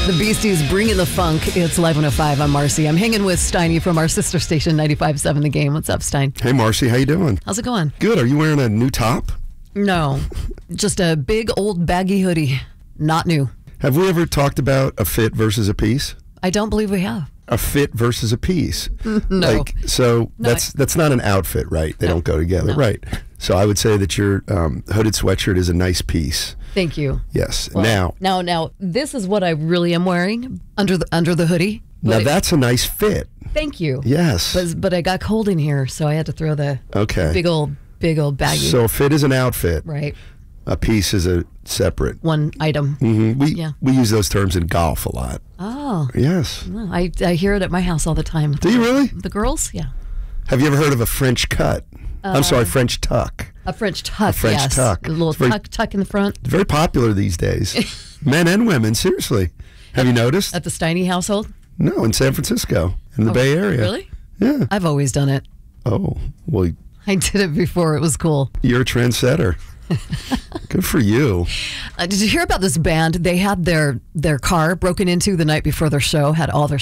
The Beasties bringing the funk. It's Live 105. I'm Marcy. I'm hanging with Steiny from our sister station, 95.7 The Game. What's up, Stein? Hey, Marcy. How you doing? How's it going? Good. Are you wearing a new top? No, just a big old baggy hoodie. Not new. Have we ever talked about a fit versus a piece? I don't believe we have. A fit versus a piece. No. That's not an outfit, right? They don't go together, No. right? So I would say that your hooded sweatshirt is a nice piece. Thank you. Yes. Well, now, this is what I really am wearing under the hoodie. Now that's a nice fit. Thank you. Yes. But I got cold in here, so I had to throw the big old baggy. So a fit is an outfit. Right. A piece is a separate. One item. Mm-hmm. We use those terms in golf a lot. Oh. Yes. No, I hear it at my house all the time. Do you really? The girls? Yeah. Have you ever heard of a French cut? I'm sorry, French tuck. A French tuck, A French yes. tuck. A little It's very- tuck in the front. It's very popular these days. Men and women, seriously. Have you noticed? At the Steiny household? No, in San Francisco, in the Bay Area. Really? Yeah. I've always done it. Oh, well, I did it before it was cool. you're a trendsetter. Good for you. Did you hear about this band? They had their car broken into the night before their show, had all their